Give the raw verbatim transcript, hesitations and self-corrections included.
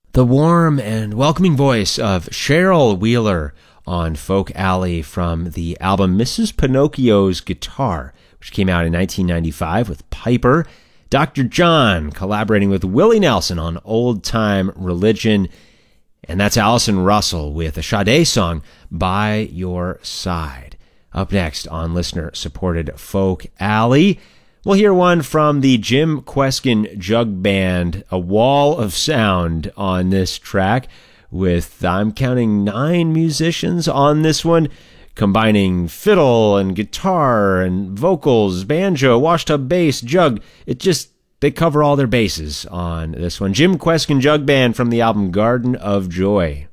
The warm and welcoming voice of Cheryl Wheeler on Folk Alley from the album Missus Pinocchio's Guitar, which came out in nineteen ninety-five with Piper. Doctor John collaborating with Willie Nelson on Old Time Religion. And that's Allison Russell with a Sade song, By Your Side. Up next on listener-supported Folk Alley, we'll hear one from the Jim Kweskin Jug Band, A Wall of Sound on this track, with, I'm counting, nine musicians on this one, combining fiddle and guitar and vocals, banjo, washtub bass, jug. It just, they cover all their bases on this one. Jim Kweskin Jug Band from the album Garden of Joy.